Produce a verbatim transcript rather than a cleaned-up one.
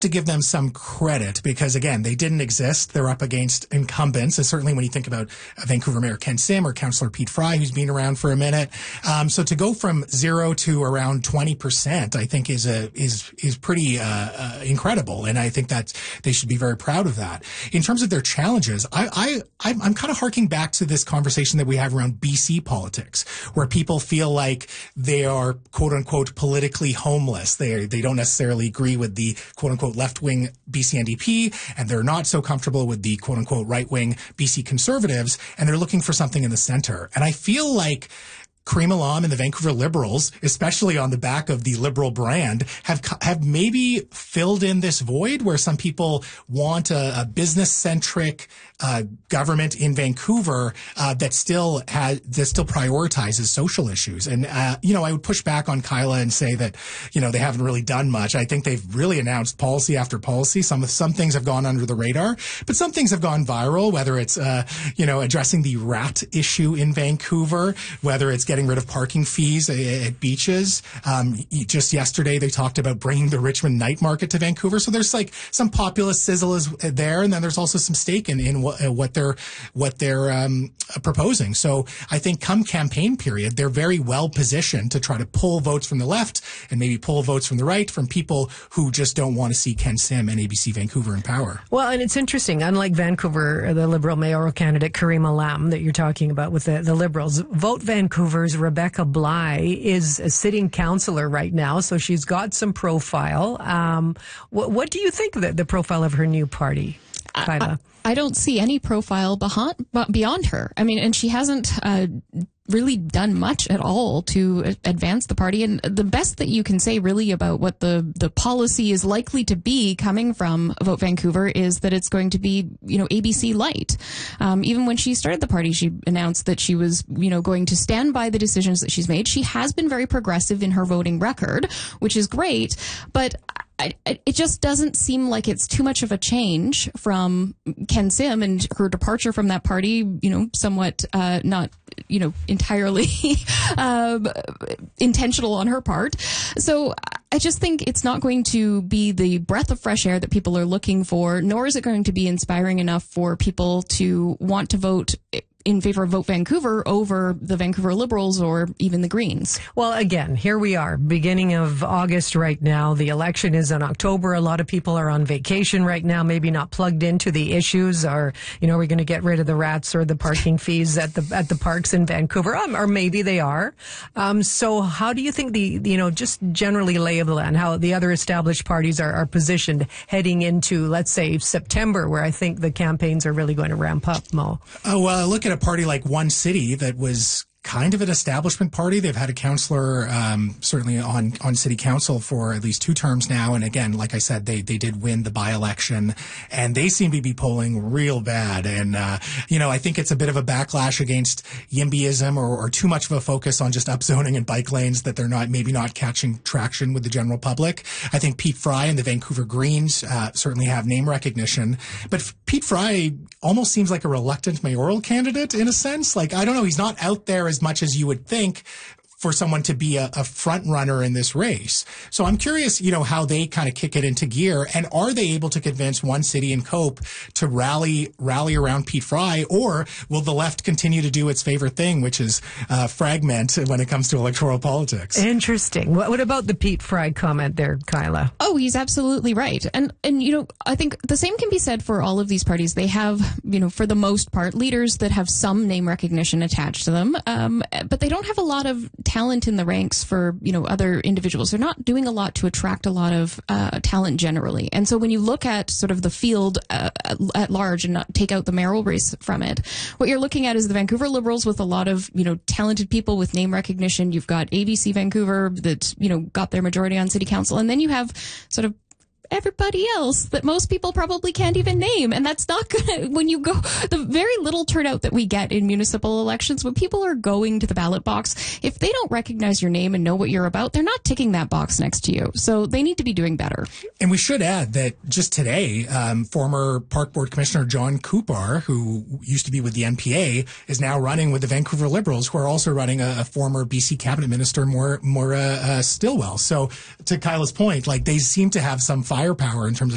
to give them some credit because, again, they didn't exist. They're up against incumbents. And certainly when you think about uh, Vancouver Mayor Ken Sim or Councillor Pete Fry, who's been around for a minute. Um, so to go from zero to around twenty percent, I think is a, is, is pretty, uh, uh, incredible. And I think that they should be very proud of that. In terms of their challenges, I, I, I'm, I'm kind of harking back to this conversation that we have around B C politics, where people feel like they are quote unquote politically homeless. They, they don't necessarily agree with the quote unquote left-wing B C N D P, and they're not so comfortable with the quote-unquote right-wing B C Conservatives, and they're looking for something in the center. And I feel like Karima Lam and the Vancouver Liberals, especially on the back of the Liberal brand, have have maybe filled in this void where some people want a, a business-centric uh, government in Vancouver uh, that still has that still prioritizes social issues. And uh, you know, I would push back on Kyla and say that you know they haven't really done much. I think they've really announced policy after policy. Some some things have gone under the radar, but some things have gone viral. Whether it's uh, you know addressing the rat issue in Vancouver, whether it's getting rid of parking fees at beaches. Um, just yesterday, they talked about bringing the Richmond night market to Vancouver. So there's like some populist sizzle is there, and then there's also some stake in, in what, what they're what they're um, proposing. So I think come campaign period, they're very well positioned to try to pull votes from the left and maybe pull votes from the right from people who just don't want to see Ken Sim and A B C Vancouver in power. Well, and it's interesting. Unlike Vancouver, the Liberal mayoral candidate Karima Lam that you're talking about with the, the Liberals, Vote Vancouver's Rebecca Bly is a sitting councillor right now, so she's got some profile. Um, what, what do you think of the, the profile of her new party, Kyla? I, I don't see any profile behind, beyond her. I mean, and she hasn't uh, really done much at all to advance the party. And the best that you can say really about what the, the policy is likely to be coming from Vote Vancouver is that it's going to be, you know, A B C light. Um, even when she started the party, she announced that she was, you know, going to stand by the decisions that she's made. She has been very progressive in her voting record, which is great, but I, it just doesn't seem like it's too much of a change from Ken Sim and her departure from that party, you know, somewhat uh, not, you know, entirely um, intentional on her part. So I just think it's not going to be the breath of fresh air that people are looking for, nor is it going to be inspiring enough for people to want to vote in favor of Vote Vancouver over the Vancouver Liberals or even the Greens. Well, again, here we are, beginning of August right now. The election is in October. A lot of people are on vacation right now, maybe not plugged into the issues. Or, you know, are we going to get rid of the rats or the parking fees at the at the parks in Vancouver? Um, or maybe they are. Um, so how do you think the, you know, just generally lay of the land, how the other established parties are, are positioned heading into, let's say, September, where I think the campaigns are really going to ramp up, Mo? Oh, well, look at a party like One City that was kind of an establishment party. They've had a councillor, um, certainly on, on city council for at least two terms now. And again, like I said, they, they did win the by-election and they seem to be polling real bad. And, uh, you know, I think it's a bit of a backlash against YIMBYism or, or too much of a focus on just upzoning and bike lanes that they're not, maybe not catching traction with the general public. I think Pete Fry and the Vancouver Greens, uh, certainly have name recognition, but Pete Fry almost seems like a reluctant mayoral candidate in a sense. Like, I don't know, he's not out there as much as you would think for someone to be a, a front runner in this race. So I'm curious, you know, how they kind of kick it into gear, and are they able to convince One City and Cope to rally rally around Pete Fry, or will the left continue to do its favorite thing, which is uh, fragment when it comes to electoral politics? Interesting. What, what about the Pete Fry comment there, Kyla? Oh, he's absolutely right. And, and, you know, I think the same can be said for all of these parties. They have, you know, for the most part, leaders that have some name recognition attached to them, um, but they don't have a lot of talent in the ranks for, you know, other individuals. They're not doing a lot to attract a lot of uh, talent generally. And so when you look at sort of the field uh, at, at large and not take out the mayoral race from it, what you're looking at is the Vancouver Liberals with a lot of, you know, talented people with name recognition. You've got A B C Vancouver that, you know, got their majority on city council. And then you have sort of everybody else that most people probably can't even name. And that's not gonna, when you go, the very little turnout that we get in municipal elections, when people are going to the ballot box, if they don't recognize your name and know what you're about, they're not ticking that box next to you. So they need to be doing better. And we should add that just today, um, former Park Board Commissioner John Coupar, who used to be with the N P A, is now running with the Vancouver Liberals, who are also running a, a former B C cabinet minister, Maura, Maura uh, Stillwell. So to Kyla's point, like, they seem to have some firepower in terms of